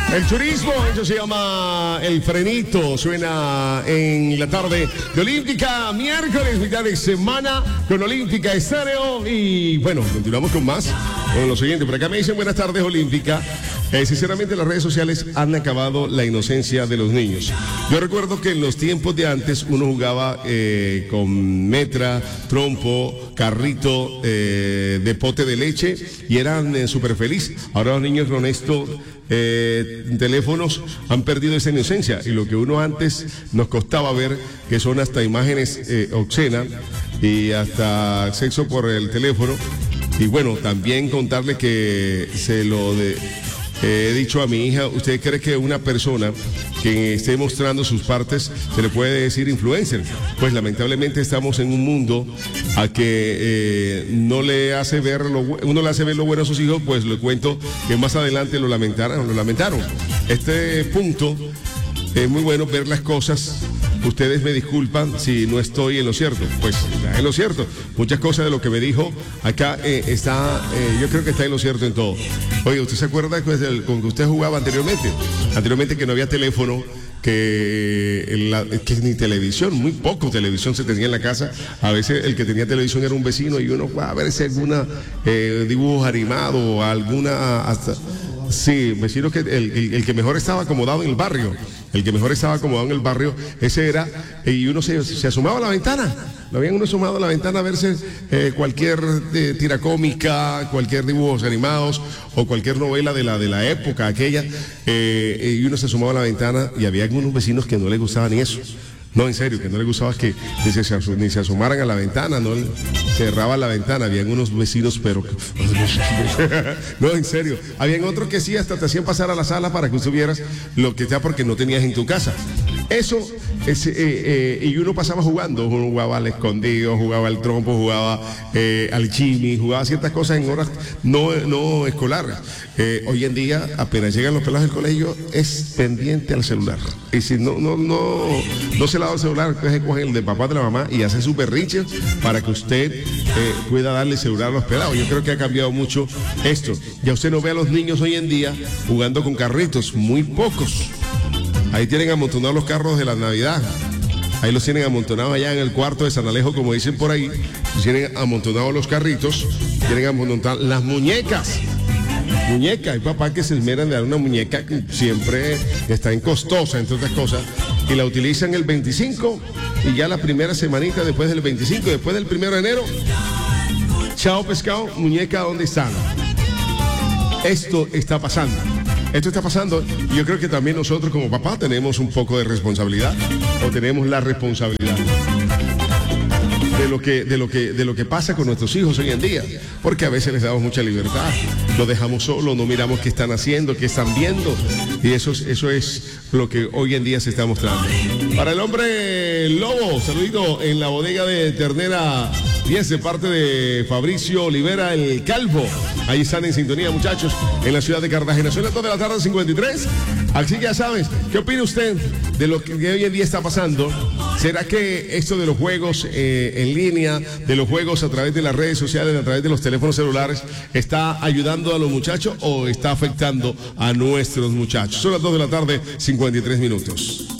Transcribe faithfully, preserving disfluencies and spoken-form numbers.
El turismo, eso se llama El Frenito, suena en la tarde de Olímpica, miércoles, mitad de semana, con Olímpica Estéreo. Y bueno, continuamos con más, con los siguientes. Por acá me dicen buenas tardes, Olímpica. Eh, sinceramente, las redes sociales han acabado la inocencia de los niños. Yo recuerdo que en los tiempos de antes uno jugaba eh, con metra, trompo, carrito eh, de pote de leche y eran eh, súper felices. Ahora los niños con estos eh, teléfonos han perdido esa inocencia y lo que uno antes nos costaba ver, que son hasta imágenes eh, obscenas y hasta sexo por el teléfono. Y bueno, también contarle que se lo de... Eh, he dicho a mi hija, ¿usted cree que una persona que esté mostrando sus partes se le puede decir influencer? Pues lamentablemente estamos en un mundo a que eh, no le hace ver lo, uno le hace ver lo bueno a sus hijos, pues le cuento que más adelante lo lamentaron, lo lamentaron. Este punto es muy bueno ver las cosas. Ustedes me disculpan si no estoy en lo cierto. Pues está en lo cierto. Muchas cosas de lo que me dijo acá eh, está, eh, yo creo que está en lo cierto en todo. Oye, ¿usted se acuerda pues, del, con que usted jugaba anteriormente? Anteriormente que no había teléfono, que, la, que ni televisión, muy poco televisión se tenía en la casa. A veces el que tenía televisión era un vecino y uno va a ver si alguna eh, dibujo animado o alguna... Hasta, sí, vecino que el, el, el que mejor estaba acomodado en el barrio. El que mejor estaba acomodado en el barrio, ese era, y uno se, se asomaba a la ventana, lo habían uno asomado a la ventana a verse eh, cualquier eh, tira cómica, cualquier dibujos animados o cualquier novela de la, de la época aquella, eh, y uno se asomaba a la ventana y había algunos vecinos que no les gustaba ni eso. No, en serio, que no les gustaba que ni se, ni se asomaran a la ventana, no cerraban la ventana, habían unos vecinos, pero... No, en serio, habían otros que sí, hasta te hacían pasar a la sala para que usted vieras lo que sea porque no tenías en tu casa. Eso, es, eh, eh, y uno pasaba jugando, uno jugaba al escondido, jugaba al trompo, jugaba eh, al chimi, jugaba ciertas cosas en horas no, no escolares. Eh, hoy en día, apenas llegan los pelados del colegio, es pendiente al celular. Y si no, no, no, no se le da el celular, entonces cogen el de papá de la mamá y hace su berrinche para que usted eh, pueda darle celular a los pelados. Yo creo que ha cambiado mucho esto. Ya usted no ve a los niños hoy en día jugando con carritos, muy pocos. Ahí tienen amontonados los carros de la Navidad. Ahí los tienen amontonados allá en el cuarto de San Alejo, como dicen por ahí. Tienen amontonados los carritos, tienen amontonadas las muñecas. Muñeca, hay papás que se esmeran de dar una muñeca que siempre está en costosa, entre otras cosas, y la utilizan el veinticinco y ya la primera semanita después del veinticinco, después del primero de enero, chao pescado, muñeca, ¿dónde están? Esto está pasando. Esto está pasando y yo creo que también nosotros como papás tenemos un poco de responsabilidad o tenemos la responsabilidad de lo que, de lo que, de lo que pasa con nuestros hijos hoy en día, porque a veces les damos mucha libertad, los dejamos solos, no miramos qué están haciendo, qué están viendo, y eso, eso es lo que hoy en día se está mostrando. Para el hombre lobo, saludito en la bodega de ternera diez de parte de Fabricio Olivera, el Calvo. Ahí están en sintonía, muchachos, en la ciudad de Cartagena. Son las dos de la tarde, cincuenta y tres. Así que ya sabes, ¿qué opina usted de lo que hoy en día está pasando? ¿Será que esto de los juegos eh, en línea, de los juegos a través de las redes sociales, a través de los teléfonos celulares, está ayudando a los muchachos o está afectando a nuestros muchachos? Son las dos de la tarde, cincuenta y tres minutos.